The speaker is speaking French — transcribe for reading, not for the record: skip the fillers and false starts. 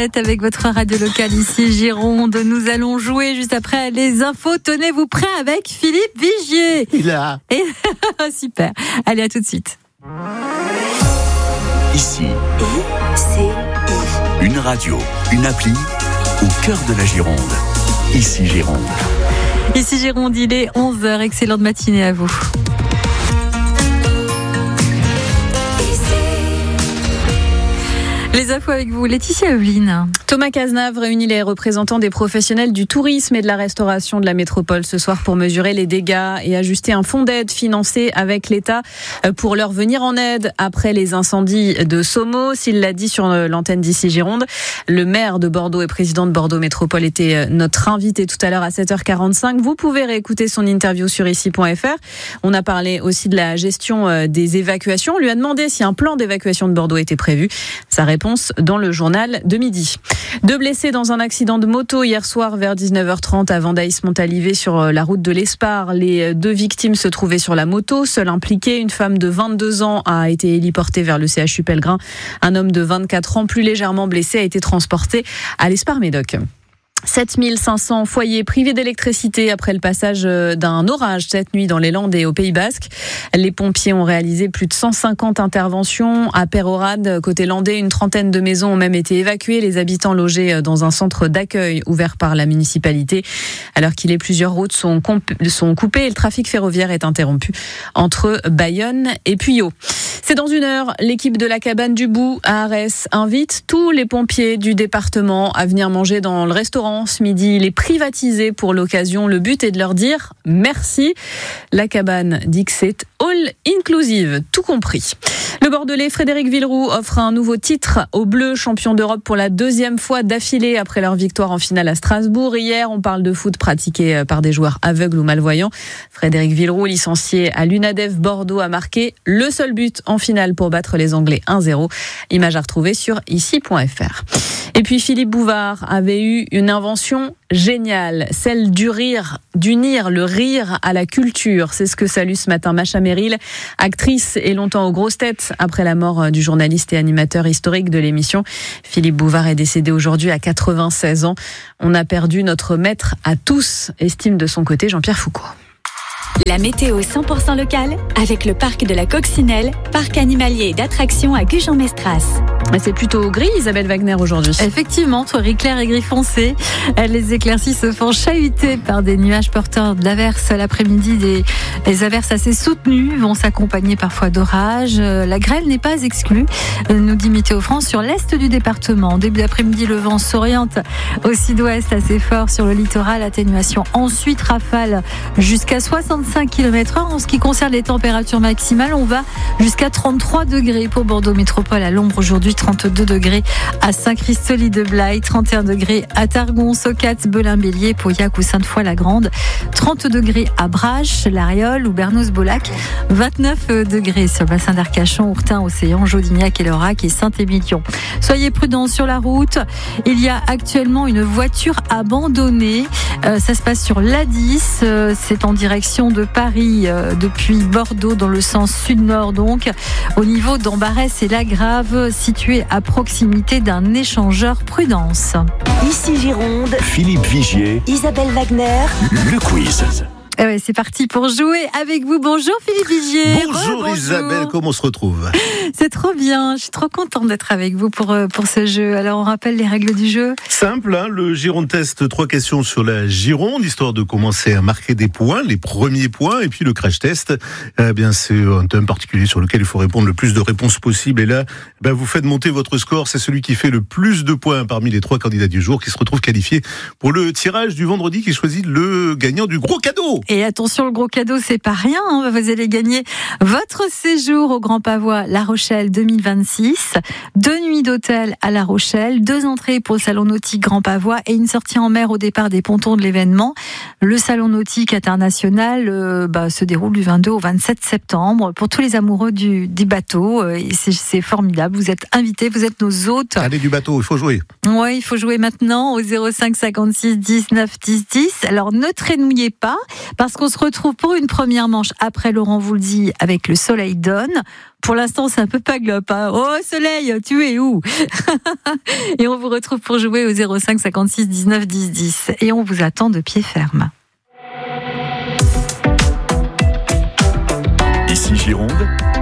êtes avec votre radio locale ici Gironde. Nous allons jouer juste après les infos. Tenez-vous prêts avec Philippe Vigier. Il a. Super. Allez, à tout de suite. Ici, une radio, une appli au cœur de la Gironde. Ici Gironde. Ici Gironde, il est 11h. Excellente matinée à vous. Les infos avec vous, Laetitia Evelyne. Thomas Cazenave réunit les représentants des professionnels du tourisme et de la restauration de la métropole ce soir pour mesurer les dégâts et ajuster un fonds d'aide financé avec l'État pour leur venir en aide après les incendies de Somos. Il l'a dit sur l'antenne d'Ici Gironde. Le maire de Bordeaux et président de Bordeaux Métropole était notre invité tout à l'heure à 7h45. Vous pouvez réécouter son interview sur ici.fr. On a parlé aussi de la gestion des évacuations. On lui a demandé si un plan d'évacuation de Bordeaux était prévu. Sa réponse dans le journal de midi. 2 blessés dans un accident de moto hier soir vers 19h30 à Vendaïs-Montalivet sur la route de l'Espar. Les 2 victimes se trouvaient sur la moto. Seule impliquée, une femme de 22 ans a été héliportée vers le CHU Pellegrin. Un homme de 24 ans, plus légèrement blessé, a été transporté à l'Espar-Médoc. 7500 foyers privés d'électricité après le passage d'un orage cette nuit dans les Landes et au Pays Basque. Les pompiers ont réalisé plus de 150 interventions. À Peyrehorade, côté landais, une trentaine de maisons ont même été évacuées. Les habitants logés dans un centre d'accueil ouvert par la municipalité. Alors qu'il est, plusieurs routes sont coupées et le trafic ferroviaire est interrompu entre Bayonne et Puyo. C'est dans 1 heure. L'équipe de la cabane du Bout à Arès invite tous les pompiers du département à venir manger dans le restaurant ce midi. Il est privatisé pour l'occasion. Le but est de leur dire merci. La cabane dit que c'est all inclusive, tout compris. Le Bordelais Frédéric Villeroux offre un nouveau titre aux Bleus, champions d'Europe pour la 2e fois d'affilée après leur victoire en finale à Strasbourg. Hier, on parle de foot pratiqué par des joueurs aveugles ou malvoyants. Frédéric Villeroux, licencié à l'UNADEF Bordeaux, a marqué le seul but en finale pour battre les Anglais 1-0. Image à retrouver sur ici.fr. Et puis Philippe Bouvard avait eu une invention géniale, celle d'unir le rire à la culture. C'est ce que salue ce matin Macha Merrill, actrice et longtemps aux grosses têtes après la mort du journaliste et animateur historique de l'émission. Philippe Bouvard est décédé aujourd'hui à 96 ans. On a perdu notre maître à tous, estime de son côté Jean-Pierre Foucault. La météo 100% locale avec le parc de la Coccinelle, parc animalier et d'attractions à Gujan-Mestras. C'est plutôt gris, Isabelle Wagner, aujourd'hui. Effectivement, gris clair et gris foncé. Les éclaircies se font chahuter par des nuages porteurs d'averses. L'après-midi, des averses assez soutenues vont s'accompagner parfois d'orages. La grêle n'est pas exclue, nous dit Météo France, sur l'est du département. En début d'après-midi, le vent s'oriente au sud-ouest assez fort sur le littoral. Atténuation ensuite, rafale jusqu'à 65 km/h. En ce qui concerne les températures maximales, on va jusqu'à 33 degrés pour Bordeaux Métropole à l'ombre aujourd'hui, 32 degrés à Saint-Christoli-de-Blaye, 31 degrés à Targon, Socat, Belin-Bélier, Pauillac ou Sainte-Foy-la-Grande, 30 degrés à Brache, l'Ariole ou Bernos-Bolac, 29 degrés sur le bassin d'Arcachon, Ourtin, Océan, Jodignac et Lerac et Saint-Émilion. Soyez prudents sur la route. Il y a actuellement une voiture abandonnée. Ça se passe sur l'A10. C'est en direction de Paris depuis Bordeaux dans le sens sud-nord donc. Au niveau d'Ambarès et Lagrave, situé à proximité d'un échangeur Prudence. Ici Gironde, Philippe Vigier, Isabelle Wagner, le quiz. Ouais, c'est parti pour jouer avec vous. Bonjour Philippe Vigier. Bonjour Isabelle, comment on se retrouve? C'est trop bien, je suis trop contente d'être avec vous pour ce jeu. Alors on rappelle les règles du jeu. Simple, le Gironde Test, 3 questions sur la Gironde, histoire de commencer à marquer des points, les premiers points, et puis le Crash Test, c'est un thème particulier sur lequel il faut répondre le plus de réponses possible, et là, vous faites monter votre score, c'est celui qui fait le plus de points parmi les 3 candidats du jour qui se retrouve qualifié pour le tirage du vendredi qui choisit le gagnant du gros cadeau. Et attention, le gros cadeau, c'est pas rien. Vous allez gagner votre séjour au Grand Pavois La Rochelle 2026, 2 nuits d'hôtel à La Rochelle, 2 entrées pour le Salon Nautique Grand Pavois et une sortie en mer au départ des pontons de l'événement. Le Salon Nautique International se déroule du 22 au 27 septembre. Pour tous les amoureux du bateau, c'est formidable. Vous êtes invités, vous êtes nos hôtes. Allez, du bateau, il faut jouer. Oui, il faut jouer maintenant au 05 56 19 10 10. Alors ne traînouillez pas, parce qu'on se retrouve pour une première manche après Laurent Voulzy avec Le Soleil donne. Pour l'instant, c'est un peu paglope. Hein. Oh Soleil, tu es où? Et on vous retrouve pour jouer au 05 56 19 10 10. Et on vous attend de pied ferme. Ici Gironde,